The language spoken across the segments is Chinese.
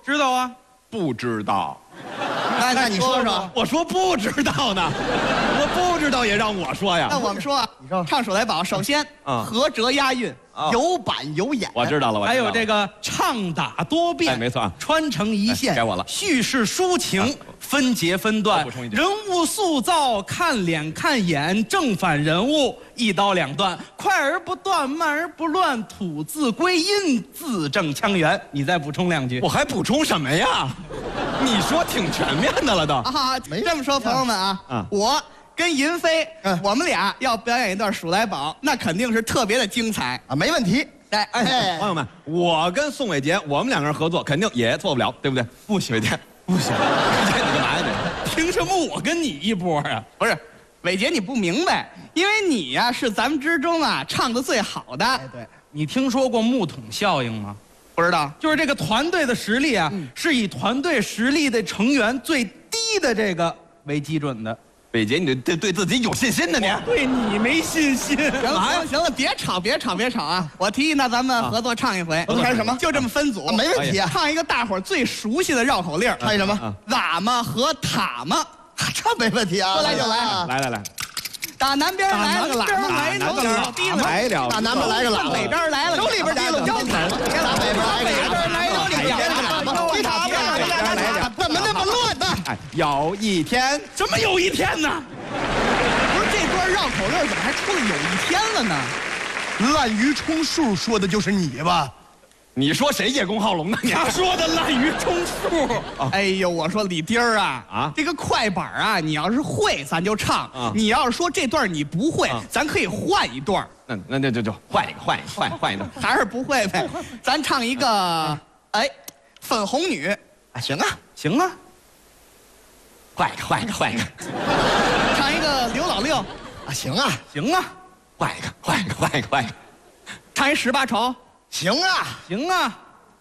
知道啊？ 不知道。 那你说说。 我说不知道呢，我不知道也让我说呀。 那我们说啊， 你说唱《鼠来宝》，首先合辙押韵，有板有眼。 我知道了， 还有这个唱打多变， 没错啊， 穿成一线， 该我了。 叙事抒情，分节分段，人物塑造，看脸看眼，正反人物一刀两断，快而不断，慢而不乱，吐字归音，字正腔圆。你再补充2句。 我还补充什么呀？你说挺全面的了都。 啊，这么说，朋友们啊，我跟银飞，我们俩要表演一段《鼠来宝》，那肯定是特别的精彩啊，没问题。 哎，朋友们，我跟宋伟杰，我们2个人合作，肯定也做不了，对不对？ 不行， 伟杰， 不行， 你干嘛呀你？ 凭什么我跟你一波啊？ 不是，伟杰你不明白，因为你呀是咱们之中啊唱的最好的。 对，你听说过木桶效应吗？ 不知道， 就是这个团队的实力啊，是以团队实力的成员最低的这个为基准的。 伟杰，你对自己有信心呢你？ 对你没信心。 行了，别吵啊！我提议，那咱们合作唱一回。 合作唱什么？ 就这么分组， 没问题啊。 唱一个大伙儿最熟悉的绕口令。 唱一什么？ 喇嘛和塔嘛，这没问题啊。说来就来。 来。 打南边来了个喇嘛，来头老低了， 来了。 打南边来个喇嘛，北边来了，手里边提了腰塔，别打北边来个喇嘛，你塔来怎么那么乱呢？ 哎，有一天， 怎么有一天呢？ 不是这段绕口令怎么还出了有一天了呢？ 滥竽充数说的就是你吧？ 你说谁叶公好龙呢？ 他说的滥竽充数。 哎呦，我说李丁儿啊，这个快板啊，你要是会咱就唱；你要是说这段你不会，咱可以换一段。 那就换一个， 还是不会呗？咱唱一个，粉红女啊，行啊， 换一个， 唱一个刘老六啊，行啊， 换一个， 唱一18愁。 行啊，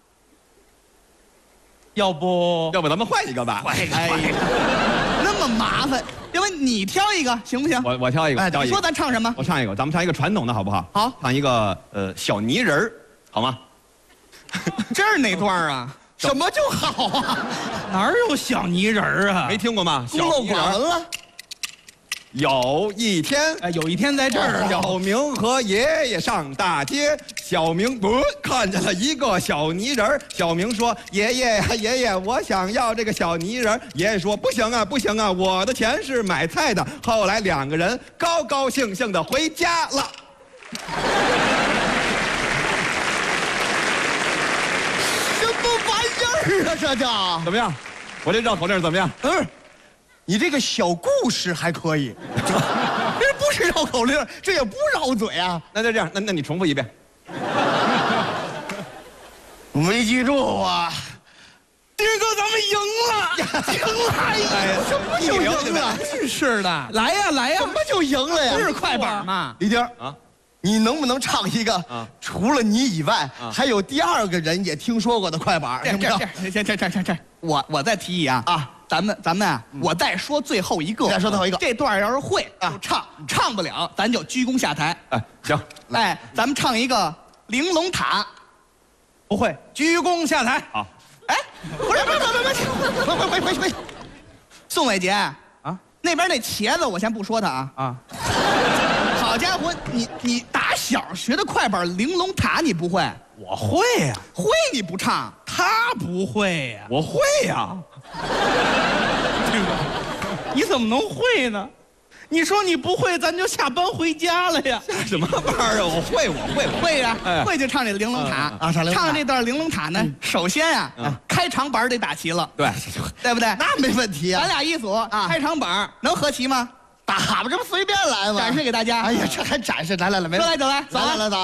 要不咱们换一个吧？ 换一个， 那么麻烦，要不你挑一个行不行？ 我挑一个。 你说咱唱什么？ 我唱一个，咱们唱一个传统的好不好？ 好， 唱一个小泥人儿，好吗？ 这是哪段啊？什么就好啊？ 哪有小泥人儿啊？ 没听过吗？ 孤陋寡闻了。 有一天， 有一天在这儿， 小明和爷爷上大街，小明看见了一个小泥人儿。小明说：“爷爷，我想要这个小泥人儿。”爷爷说：“不行啊，我的钱是买菜的。”后来2个人高高兴兴的回家了。 什么玩意儿啊？这叫怎么样？我这绕口令怎么样？ 你这个小故事还可以，这不是绕口令，这也不绕嘴啊。 那就这样，那你重复一遍。 我没记住啊。 丁哥，咱们赢了！ 哎呀， 什么就赢了？ 是的， 来呀！ 什么就赢了呀？ 不是快板嘛？ 李丁啊，你能不能唱一个除了你以外还有第2个人也听说过的快板？行不行？ 这，我再提议啊，咱们啊，我再说最后一个， 再说最后一个。 这段要是会就唱不了咱就鞠躬下台。 行， 咱们唱一个玲珑塔， 不会鞠躬下台。 好， 不是，回，宋伟杰啊，那边那茄子我先不说他啊。好家伙，你打小学的快板玲珑塔你不会？ 我会呀， 会你不唱， 他不会呀， 我会呀。 你怎么能会呢？你说你不会，咱就下班回家了呀。 下什么班啊？我会呀，会就唱这玲珑塔啊。唱这段玲珑塔呢，首先啊，开场板得打齐了，对不对？ 那没问题啊。 咱俩一组，开场板能合齐吗？ 打吧，这不随便来吗？ 展示给大家。 哎呀，这还展示？来， 说来就来， 来。